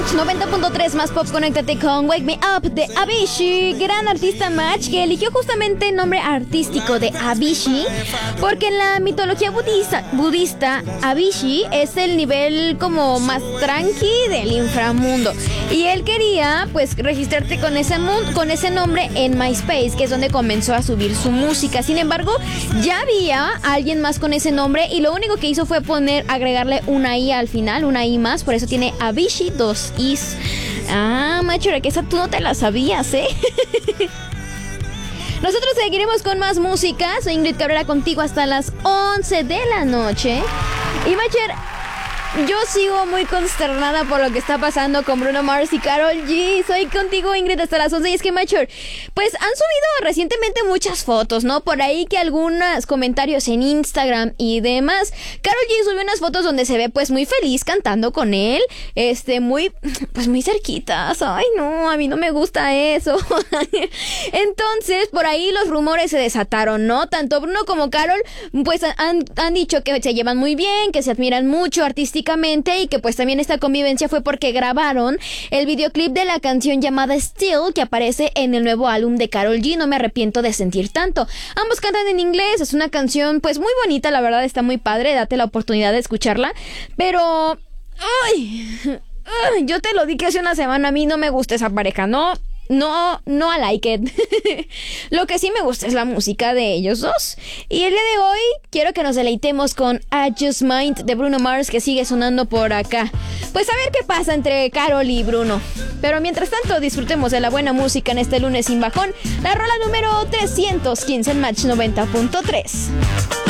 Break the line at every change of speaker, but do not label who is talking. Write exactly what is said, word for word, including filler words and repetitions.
Match noventa punto tres más pop, conéctate con Wake Me Up de Avicii, gran artista Match que eligió justamente el nombre artístico de Avicii porque en la mitología budista, budista Avicii es el nivel como más tranqui del inframundo y él quería pues registrarte con ese, con ese nombre en MySpace, que es donde comenzó a subir su música. Sin embargo, ya había alguien más con ese nombre y lo único que hizo fue poner, agregarle una I al final, una I más, por eso tiene Avicii, dos Is. Ah, macho, que esa tú no te la sabías, ¿eh? Nosotros seguiremos con más música. Soy Ingrid Cabrera contigo hasta las once de la noche. Y Macher, yo sigo muy consternada por lo que está pasando con Bruno Mars y Karol G. Soy contigo, Ingrid, hasta las once. Y es que, Macher, pues han subido recientemente muchas fotos, ¿no? Por ahí que algunos comentarios en Instagram y demás. Karol G subió unas fotos donde se ve pues muy feliz cantando con él. Este, muy, pues muy cerquitas. Ay, no, a mí no me gusta eso. Entonces, por ahí los rumores se desataron, ¿no? Tanto Bruno como Karol, pues han, han dicho que se llevan muy bien, que se admiran mucho artísticamente y que pues también esta convivencia fue porque grabaron el videoclip de la canción llamada Still, que aparece en el nuevo álbum de Karol G, No me arrepiento de sentir tanto. Ambos cantan en inglés, es una canción pues muy bonita, la verdad está muy padre, date la oportunidad de escucharla, pero ay, ay, yo te lo dije hace una semana, a mí no me gusta esa pareja, no No, no I like it. Lo que sí me gusta es la música de ellos dos. Y el día de hoy quiero que nos deleitemos con I Just Might de Bruno Mars, que sigue sonando por acá. Pues a ver qué pasa entre Karol y Bruno. Pero mientras tanto disfrutemos de la buena música en este lunes sin bajón. La rola número trescientos quince en Match noventa punto tres.